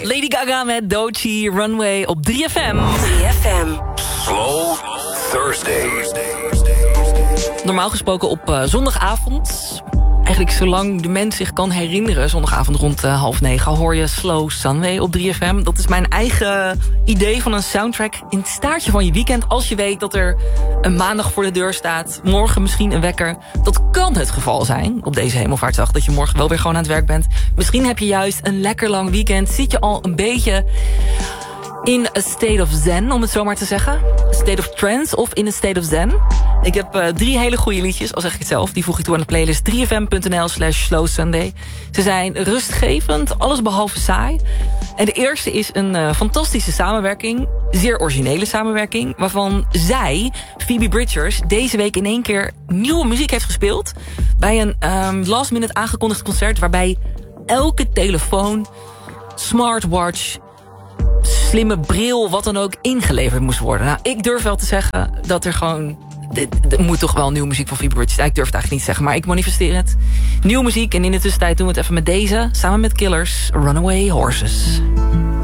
Lady Gaga met Doechii, Runway op 3FM. 3FM. Slow Thursday. Normaal gesproken op zondagavond, eigenlijk zolang de mens zich kan herinneren, zondagavond rond 8:30 hoor je Slow Sunway op 3FM. Dat is mijn eigen idee van een soundtrack in het staartje van je weekend. Als je weet dat er een maandag voor de deur staat, morgen misschien een wekker. Dat kan het geval zijn op deze hemelvaartsdag, dat je morgen wel weer gewoon aan het werk bent. Misschien heb je juist een lekker lang weekend, zit je al een beetje in a state of zen, om het zo maar te zeggen. A state of trance of in a state of zen. Ik heb 3 hele goede liedjes, al zeg ik het zelf. Die voeg ik toe aan de playlist 3fm.nl/slowsunday. Ze zijn rustgevend, alles behalve saai. En de eerste is een fantastische samenwerking. Zeer originele samenwerking. Waarvan zij, Phoebe Bridgers, deze week in één keer nieuwe muziek heeft gespeeld. Bij een last minute aangekondigd concert. Waarbij elke telefoon, smartwatch, slimme bril, wat dan ook, ingeleverd moest worden. Nou, ik durf wel te zeggen dat er gewoon... Er moet toch wel nieuwe muziek van Phoebe Bridgers. Ik durf het eigenlijk niet te zeggen, maar ik manifesteer het. Nieuwe muziek en in de tussentijd doen we het even met deze. Samen met Killers, Runaway Horses.